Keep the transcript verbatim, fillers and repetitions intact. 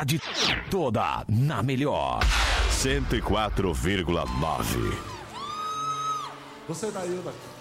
tarde toda na melhor. cento e quatro vírgula nove. Você daí, daqui.